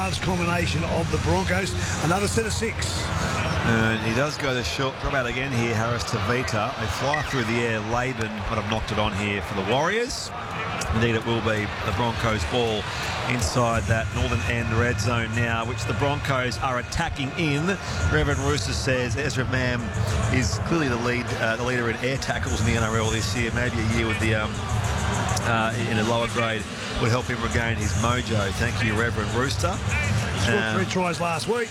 halves combination of the Broncos. Another set of 6. And he does go the short drop out again here, Harris Tavita. They fly through the air. Laban might have knocked it on here for the Warriors. Indeed, it will be the Broncos' ball inside that northern end red zone now, which the Broncos are attacking in. Reverend Rooster says Ezra Mam is clearly the leader in air tackles in the NRL this year. Maybe a year with the in a lower grade would help him regain his mojo. Thank you, Reverend Rooster. Scored 3 tries last week.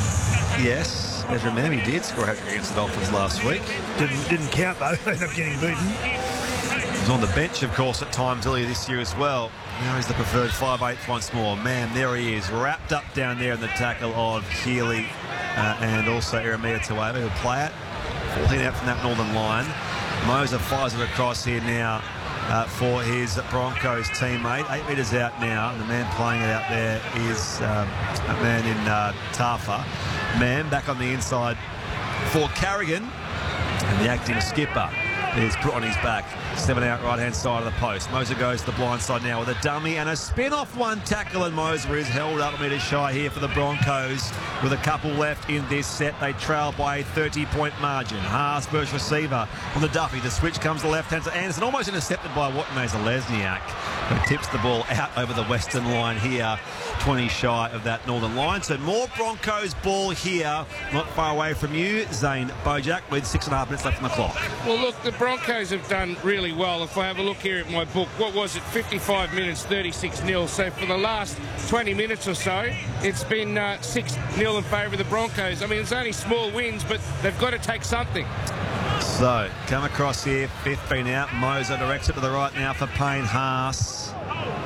Yes, Ezra Mam, he did score a hat-trick against the Dolphins last week. Didn't count though. They ended up getting beaten. He was on the bench, of course, at times earlier this year as well. Now he's the preferred 5/8 once more. Man, there he is, wrapped up down there in the tackle of Healy and also Eremia Tueva, who'll play it. 14 out from that northern line. Moser fires it across here now for his Broncos teammate. 8 metres out now, and the man playing it out there is a man in Tafa. Man back on the inside for Carrigan, and the acting skipper is put on his back. 7 out, right-hand side of the post. Moser goes to the blind side now with a dummy and a spin-off one tackle, and Moser is held up a metre shy here for the Broncos with a couple left in this set. They trail by a 30-point margin. Haas versus receiver on the Duffy. The switch comes to the left-hand side. Anderson almost intercepted by Watanabe Lesniak, who tips the ball out over the western line here, 20 shy of that northern line. So more Broncos ball here, not far away from you, Zane Bojak, with 6.5 minutes left on the clock. Well, look, the Broncos have done really well. If I have a look here at my book, what was it, 55 minutes, 36-0. So for the last 20 minutes or so, it's been 6-0 in favour of the Broncos. I mean, it's only small wins, but they've got to take something. So, come across here, 15 out. Moser directs it to the right now for Payne Haas.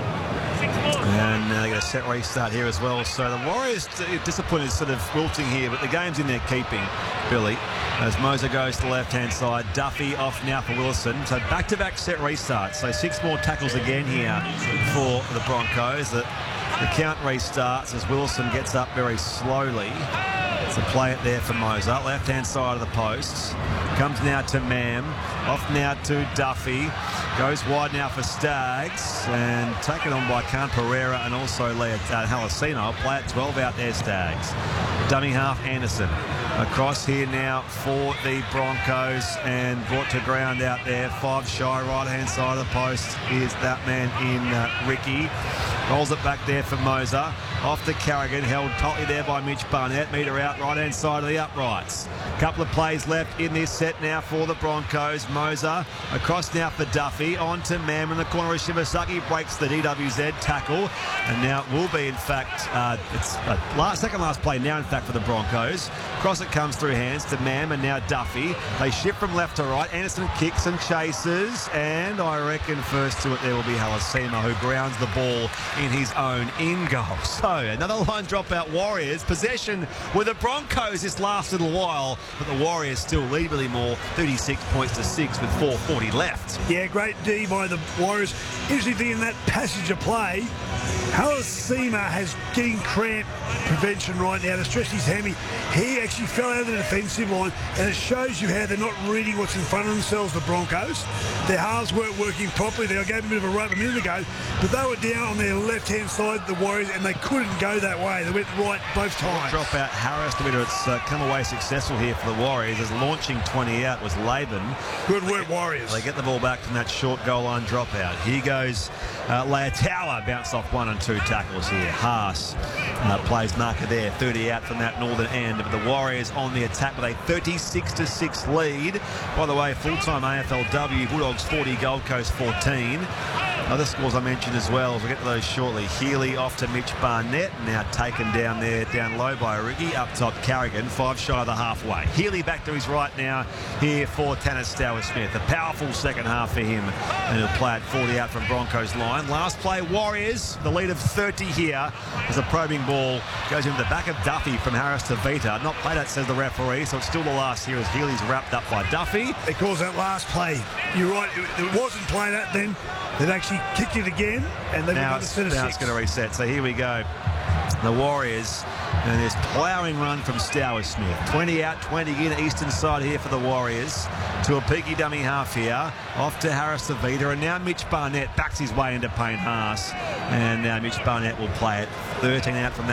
And they get a set restart here as well. So the Warriors' discipline is sort of wilting here, but the game's in their keeping, Billy. As Moser goes to the left-hand side, Duffy off now for Wilson. So back-to-back set restarts. So 6 more tackles again here for the Broncos. The count restarts as Wilson gets up very slowly. So play it there for Moser. Left-hand side of the posts. Comes now to Mam. Off now to Duffy. Goes wide now for Staggs. And taken on by Khan Pereira and also Halasino. Play it 12 out there, Staggs. Dummy half Anderson. Across here now for the Broncos and brought to ground out there. 5 shy, right-hand side of the post is that man in Ricky. Rolls it back there for Moser. Off to Carrigan, held tightly there by Mitch Barnett. Metre out, right-hand side of the uprights. Couple of plays left in this set now for the Broncos. Moser across now for Duffy. On to Mam in the corner of Shibasaki. Breaks the DWZ tackle. And now it will be, in fact, it's second last play now, in fact, for the Broncos. Cross it comes through hands to Mam and now Duffy. They shift from left to right. Anderson kicks and chases. And I reckon first to it there will be Halasima, who grounds the ball in his own in goal. So another line dropout Warriors. Possession with the Broncos this last little while, but the Warriors still lead really more, 36 points to 6 with 4:40 left. Yeah, great D by the Warriors. Interesting thing in that passage of play, Halasima has getting cramp prevention right now to stretch his hammy. He actually fell out of the defensive line, and it shows you how they're not reading what's in front of themselves, the Broncos. Their halves weren't working properly. They gave them a bit of a rope a minute ago, but they were down on their left-hand side, the Warriors, and they couldn't go that way. They went right both times. Drop out Harris. It's come away successful here for the Warriors, as launching 20 out was Laban. Good work, Warriors. They get the ball back from that short goal line dropout. Here goes Leotawa, bounced off 1 and 2 tackles here. Haas plays marker there, 30 out from that northern end. But the Warriors on the attack with a 36-6 lead. By the way, full-time AFLW, Bulldogs 40, Gold Coast 14. Other scores I mentioned as well, we'll get to those shortly. Healy off to Mitch Barnett, now taken down there, down low by Ricky. Up top, Carrigan, 5 shy of the halfway. Healy back to his right now here for Tanner Stowers-Smith. A powerful second half for him, and he'll play at 40 out from Broncos line. Last play, Warriors, the lead of 30 here as a probing ball goes into the back of Duffy from Harris to Vita. Not played out, says the referee, so it's still the last here as Healy's wrapped up by Duffy. Because that last play, you're right, it wasn't played out then. They'd actually kicked it again, and they've got a set of 6. Now it's going to reset. So here we go. The Warriors, and this ploughing run from Stowers-Smith. 20 out, 20 in, eastern side here for the Warriors. To a peaky dummy half here. Off to Harris Savita, and now Mitch Barnett backs his way into Payne Haas. And now Mitch Barnett will play it. 13 out from that.